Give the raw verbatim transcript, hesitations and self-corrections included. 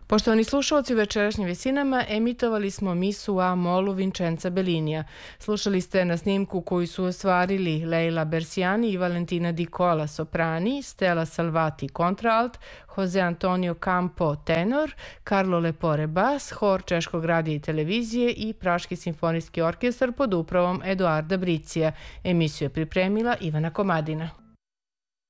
Poštovani slušalci, u večerašnjim Vjesinama emitovali smo misu a molu Vincenza Bellinija. Slušali ste na snimku koju su ostvarili Leila Bersiani i Valentina Di Cola soprani, Stella Salvati kontraalt, Jose Antonio Campo tenor, Carlo Lepore bas, hor Češkog radija i televizije i Praški simfonijski orkestar pod upravom Eduarda Bricija. Emisiju je pripremila Ivana Komadina.